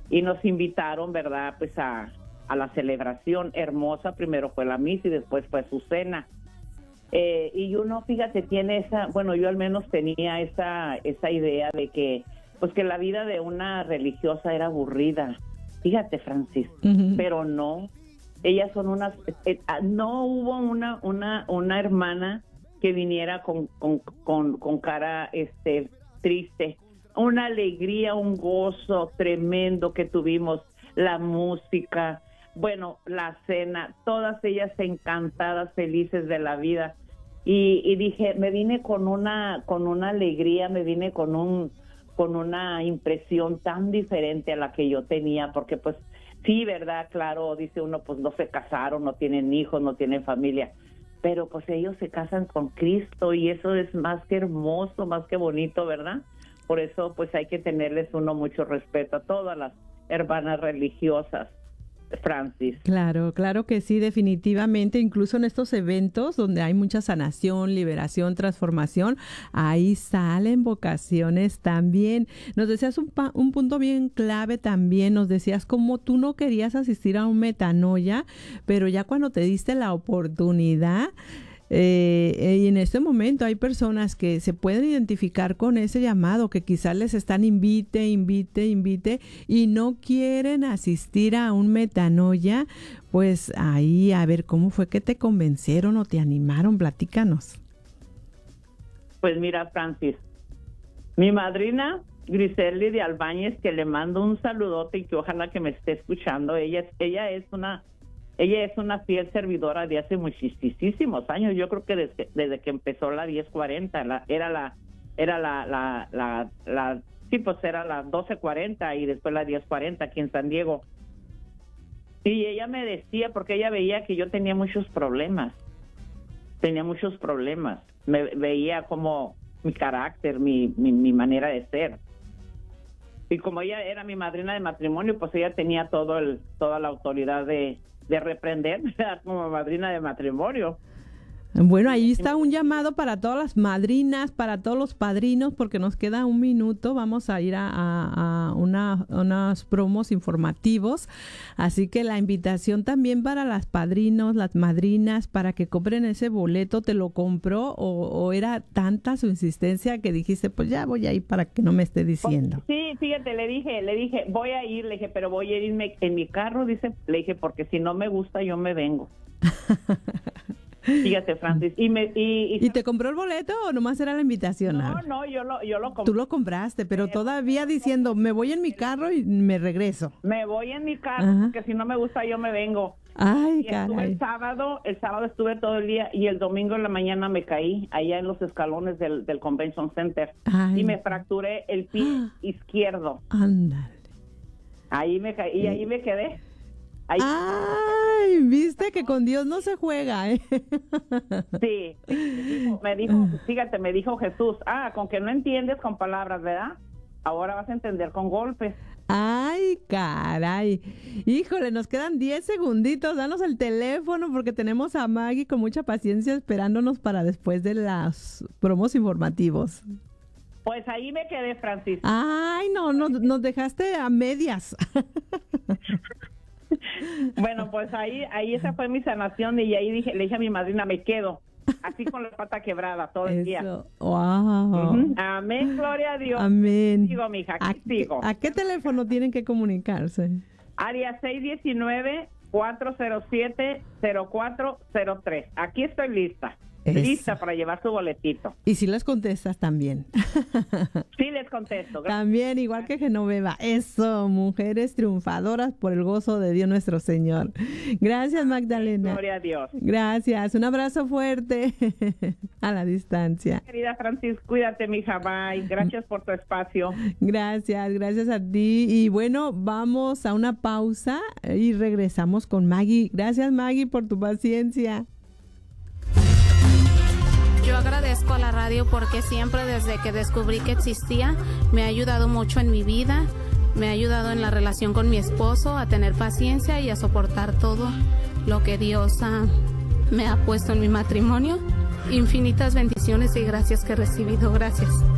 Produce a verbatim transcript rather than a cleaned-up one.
y nos invitaron, ¿verdad? Pues a, a la celebración hermosa. Primero fue la misa y después fue su cena. Eh, y uno, fíjate, tiene esa, bueno, yo al menos tenía esa, esa idea de que, pues que la vida de una religiosa era aburrida. Fíjate, Francis, uh-huh. Pero no. Ellas son unas, eh, no hubo una, una, una hermana que viniera con, con, con, con cara, este, triste. Una alegría, un gozo tremendo que tuvimos, la música, bueno, la cena, todas ellas encantadas, felices de la vida. Y, y dije, me vine con una, con una alegría, me vine con un, con una impresión tan diferente a la que yo tenía, porque pues sí, verdad, claro, dice uno, pues no se casaron, no tienen hijos, no tienen familia, pero pues ellos se casan con Cristo y eso es más que hermoso, más que bonito, ¿verdad? Por eso pues hay que tenerles uno mucho respeto a todas las hermanas religiosas. Francis. Claro, claro que sí, definitivamente, incluso en estos eventos donde hay mucha sanación, liberación, transformación, ahí salen vocaciones también. Nos decías un, pa- un punto bien clave también, nos decías cómo tú no querías asistir a un metanoia, pero ya cuando te diste la oportunidad, Eh, y en este momento hay personas que se pueden identificar con ese llamado, que quizás les están invite, invite, invite y no quieren asistir a un metanoia. Pues ahí, a ver, ¿cómo fue que te convencieron o te animaron? Platícanos. Pues mira, Francis, mi madrina Griseli de Albáñez, que le mando un saludote y que ojalá que me esté escuchando. Ella, ella es una Ella es una fiel servidora de hace muchísimos años. Yo creo que desde, desde que empezó la diez cuarenta, la, era la, era la, la, la, la, sí, pues era la doce cuarenta y después la diez cuarenta aquí en San Diego. Y ella me decía, porque ella veía que yo tenía muchos problemas, tenía muchos problemas. Me veía como mi carácter, mi, mi, mi manera de ser. Y como ella era mi madrina de matrimonio, pues ella tenía todo el, toda la autoridad de de reprender como madrina de matrimonio. Bueno, ahí está un llamado para todas las madrinas, para todos los padrinos, porque nos queda un minuto. Vamos a ir a, a, a una, unos promos informativos. Así que la invitación también para las padrinos, las madrinas, para que compren ese boleto. ¿Te lo compró o, o era tanta su insistencia que dijiste, pues ya voy a ir para que no me esté diciendo? Sí, fíjate, le dije, le dije, voy a ir, le dije, pero voy a irme en mi carro, dice, le dije, porque si no me gusta, yo me vengo. Fíjate, Francis. ¿Y, me, y, y, ¿Y te compró el boleto o nomás era la invitación? No, no, yo lo, yo lo compré. Tú lo compraste, pero, pero todavía diciendo, me voy en mi carro y me regreso. Me voy en mi carro, ajá, porque si no me gusta yo me vengo. Ay, y caray. Estuve el sábado, el sábado estuve todo el día y el domingo en la mañana me caí allá en los escalones del, del Convention Center. Ay. Y me fracturé el pie ¡ah! Izquierdo. Ándale. Ahí me caí y ahí me quedé. Ahí. Ay, viste que con Dios no se juega, ¿eh? Sí, sí, me dijo, fíjate, me dijo Jesús, ah, con que no entiendes con palabras, ¿verdad? Ahora vas a entender con golpes. Ay, caray. Híjole, nos quedan diez segunditos. Danos el teléfono porque tenemos a Maggie con mucha paciencia esperándonos para después de los promos informativos. Pues ahí me quedé, Francis. Ay, no, no nos dejaste a medias. Bueno, pues ahí ahí esa fue mi sanación y ahí dije, le dije a mi madrina, me quedo así con la pata quebrada todo el Eso. día. Wow. Uh-huh. Amén, gloria a Dios. Amén. Sigo, mija, aquí ¿A, sigo. ¿A qué teléfono tienen que comunicarse? Área seis uno nueve, cuatro cero siete, cero cuatro cero tres. Aquí estoy lista. Eso. Lista para llevar su boletito. Y si les contestas también. Sí, les contesto. Gracias. También, igual que Genoveva. Eso, mujeres triunfadoras por el gozo de Dios nuestro Señor. Gracias, Magdalena. Gloria a Dios. Gracias. Un abrazo fuerte a la distancia. Querida Francis, cuídate, mija. Bye. Gracias por tu espacio. Gracias, gracias a ti. Y bueno, vamos a una pausa y regresamos con Maggie. Gracias, Maggie, por tu paciencia. Yo agradezco a la radio porque siempre desde que descubrí que existía me ha ayudado mucho en mi vida, me ha ayudado en la relación con mi esposo a tener paciencia y a soportar todo lo que Dios ha, me ha puesto en mi matrimonio. Infinitas bendiciones y gracias que he recibido. Gracias.